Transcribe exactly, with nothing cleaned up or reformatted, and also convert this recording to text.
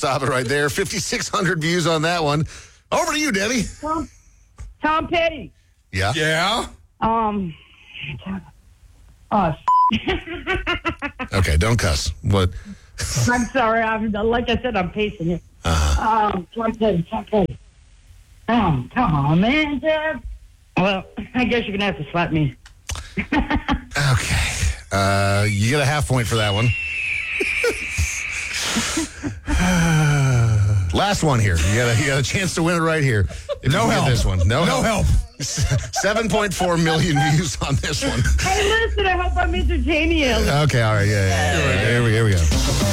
stop it right there. fifty-six hundred views on that one. Over to you, Debbie. Tom, Tom Petty. Yeah. Yeah. Um. Oh, Okay, don't cuss. What? I'm sorry. I'm like I said. I'm pacing it. Uh-huh. Um. Tom Petty. Tom Petty. Um. Come on, man, Deb. Well, I guess you're gonna have to slap me. Okay. Uh, you get a half point for that one. Last one here. You got a, you got a chance to win it right here. If No you get help. This one. No, No help. seven point four million views on this one. Hey, listen. I hope I'm entertaining you. Okay, all right. Yeah, yeah, yeah. yeah. Here, we, here we go.